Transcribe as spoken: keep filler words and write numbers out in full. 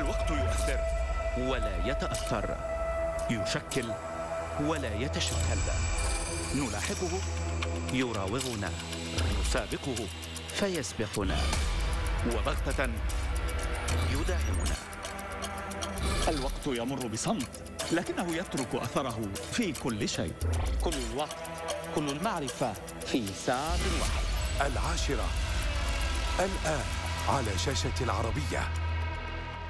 الوقت يؤثر ولا يتأثر، يشكل ولا يتشكل، نلاحقه يراوغنا، نسابقه فيسبقنا، وبغتة يداهمنا. الوقت يمر بصمت، لكنه يترك أثره في كل شيء. كل الوقت، كل المعرفة في ساعة واحدة. العاشرة الآن على شاشة العربية.